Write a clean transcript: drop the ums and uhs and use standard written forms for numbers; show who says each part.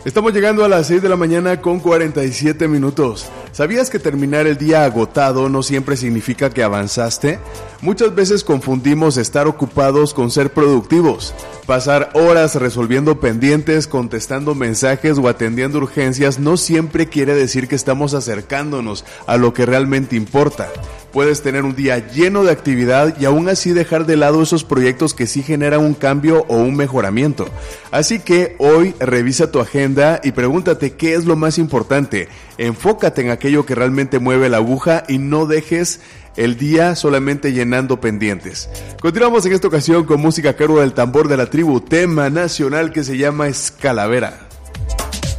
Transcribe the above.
Speaker 1: Estamos llegando a las 6 de la mañana con 47 minutos. ¿Sabías que terminar el día agotado no siempre significa que avanzaste? Muchas veces confundimos estar ocupados con ser productivos. Pasar horas resolviendo pendientes, contestando mensajes o atendiendo urgencias no siempre quiere decir que estamos acercándonos a lo que realmente importa. Puedes tener un día lleno de actividad y aún así dejar de lado esos proyectos que sí generan un cambio o un mejoramiento. Así que hoy revisa tu agenda y pregúntate qué es lo más importante. Enfócate en aquello que realmente mueve la aguja y no dejes el día solamente llenando pendientes. Continuamos en esta ocasión con música a cargo del tambor de la tribu, tema nacional que se llama Escalavera.